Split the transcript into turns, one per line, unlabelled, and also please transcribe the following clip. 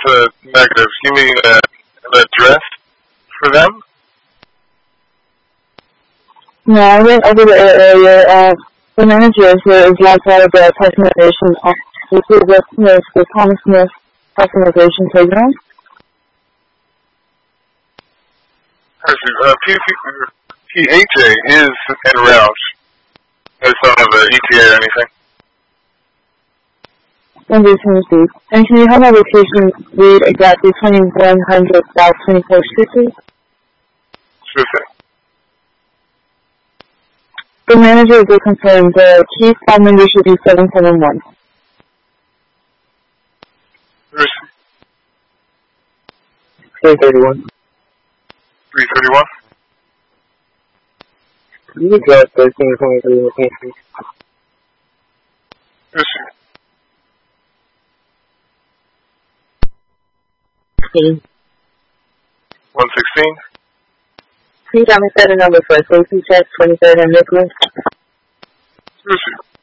a negative. You mean an address for them?
No, I went over there earlier. The manager here is outside of the customization. This is the Thomas Smith customization program.
PHA is en route. It's not the ETA or anything.
Monday, Tennessee. And can you have my location read exactly 2100 South 24th Street, please?
Sure thing.
The manager will confirm the key phone number should be 771.
331.
331?
You can go 1323 with me, please.
Yes, sir. 116?
Please have me set a number for a safety check, 23rd and Nicholas.
Yes, sir.